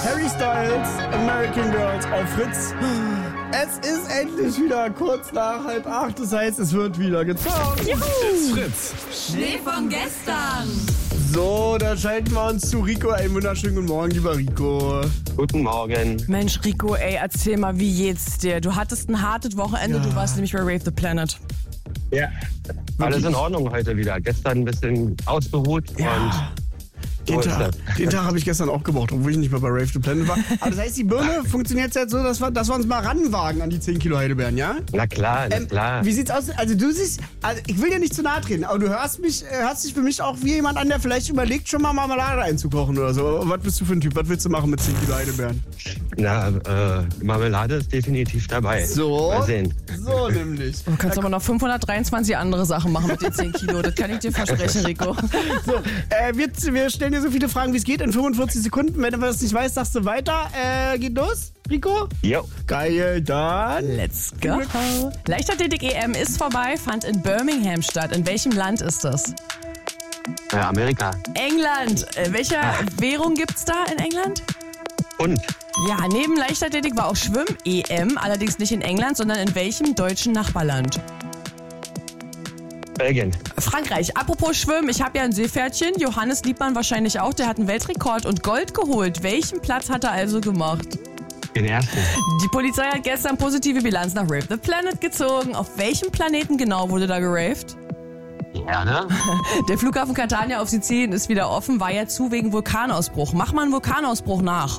Harry Styles, American Girls auf Fritz. Es ist endlich wieder kurz nach 7:30, das heißt, es wird wieder gezockt. It's Fritz. Schnee von gestern. So, dann schalten wir uns zu Rico. Einen wunderschönen guten Morgen, lieber Rico. Guten Morgen. Mensch, Rico, ey, erzähl mal, wie geht's dir? Du hattest ein hartes Wochenende, du warst nämlich bei Rave the Planet. Ja, alles in Ordnung heute wieder. Gestern ein bisschen ausgeruht und so ist das. Den Tag habe ich gestern auch gebraucht, obwohl ich nicht mehr bei Rave the Planet war. Aber das heißt, die Birne funktioniert jetzt so, dass wir uns mal ranwagen an die 10 Kilo Heidelbeeren, ja? Na klar, na klar. Wie sieht's aus? Also du siehst, ich will dir nicht zu nahe treten, aber du hörst dich für mich auch wie jemand an, der vielleicht überlegt, schon mal Marmelade einzukochen oder so. Was bist du für ein Typ? Was willst du machen mit 10 Kilo Heidelbeeren? Na, Marmelade ist definitiv dabei. So? Mal sehen. So nämlich. Du kannst aber noch 523 andere Sachen machen mit den 10 Kilo, das kann ich dir versprechen, Rico. So, wir stellen dir so viele Fragen, wie es geht, in 45 Sekunden. Wenn du das nicht weißt, sagst du weiter. Geht los, Rico? Jo. Geil, dann. Let's go. Leichtathletik-EM ist vorbei, fand in Birmingham statt. In welchem Land ist das? Amerika. England. Welche Währung gibt's da in England? Und? Ja, neben Leichtathletik war auch Schwimm-EM, allerdings nicht in England, sondern in welchem deutschen Nachbarland? Belgien. Frankreich. Apropos Schwimmen, ich habe ja ein Seepferdchen, Johannes Liebmann wahrscheinlich auch, der hat einen Weltrekord und Gold geholt. Welchen Platz hat er also gemacht? Den ersten. Die Polizei hat gestern positive Bilanz nach Rave the Planet gezogen. Auf welchem Planeten genau wurde da geraved? Erde. Der Flughafen Catania auf Sizilien ist wieder offen, war ja zu wegen Vulkanausbruch. Mach mal einen Vulkanausbruch nach.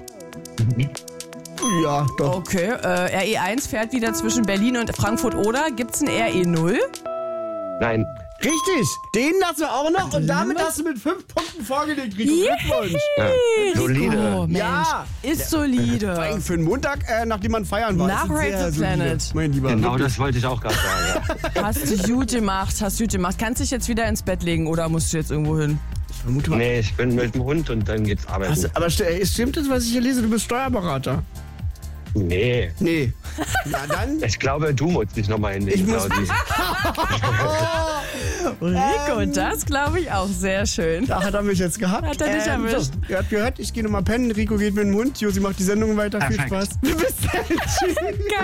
Ja, doch. Okay, RE1 fährt wieder zwischen Berlin und Frankfurt-Oder. Gibt's ein RE0? Nein. Richtig, den lassen wir auch noch und damit hast du mit 5 Punkten vorgelegt, Rico. Glückwunsch. Ja, solide. Rico, Mensch, Ja. ist solide. Für einen Montag, nachdem man feiern war. Nach ist es Rave sehr the solide, Planet. mein Lieber. Genau, Wirklich. das wollte ich auch gerade sagen. Ja. Hast du gut gemacht, Kannst dich jetzt wieder ins Bett legen oder musst du jetzt irgendwo hin? Ich vermute mal. Nee, ich bin mit dem Hund und dann geht's arbeiten. Aber stimmt das, was ich hier lese? Du bist Steuerberater. Nee. Nee. Na dann. Ich glaube, du musst dich nochmal hinlegen, Ich muss- Claudi. Rico, das glaube ich auch sehr schön. Da hat er mich jetzt gehabt. Hat er dich erwischt. So, ihr habt gehört, ich gehe nochmal pennen. Rico geht mit dem Hund. Josi macht die Sendung weiter. Viel Perfekt. Spaß. Bis dann. Tschüss.